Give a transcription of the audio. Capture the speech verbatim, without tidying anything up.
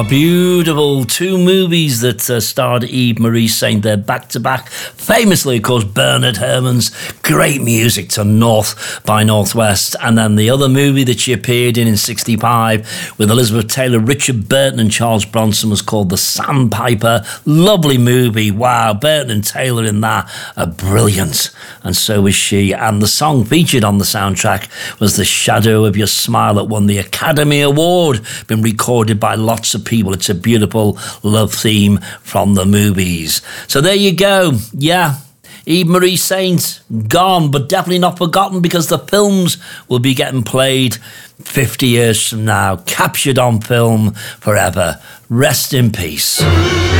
Beautiful. Two movies that uh, starred Eve Marie Saint. They're back-to-back. Famously, of course, Bernard Herrmann's great music to North by Northwest. And then the other movie that she appeared in in sixty-five with Elizabeth Taylor, Richard Burton and Charles Bronson was called The Sandpiper. Lovely movie. Wow, Burton and Taylor in that are brilliant. And so was she. And the song featured on the soundtrack was The Shadow of Your Smile that won the Academy Award. Been recorded by lots of people. It's a beautiful love theme from the movies. So there you go. Yeah, Eve Marie Saint, gone, but definitely not forgotten because the films will be getting played fifty years from now, captured on film forever. Rest in peace.